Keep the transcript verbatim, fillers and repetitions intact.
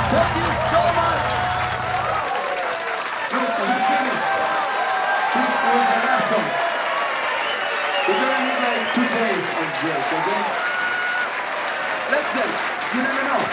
Thank you so much. Look, we finished. This was the last song. We're gonna need like two days of break, okay? Let's dance. You never know.